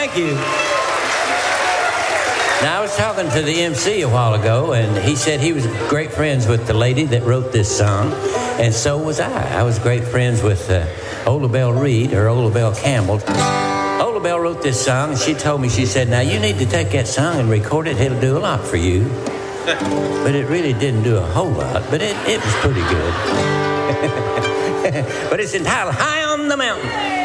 thank you. Now, I was talking to the MC a while ago, and he said he was great friends with the lady that wrote this song, and so was I. I was great friends with Ola Belle Reed, or Ola Belle Campbell. Ola Belle wrote this song, and she told me, she said, now, you need to take that song and record it. It'll do a lot for you. But it really didn't do a whole lot, but it was pretty good. But it's entitled High on the Mountain.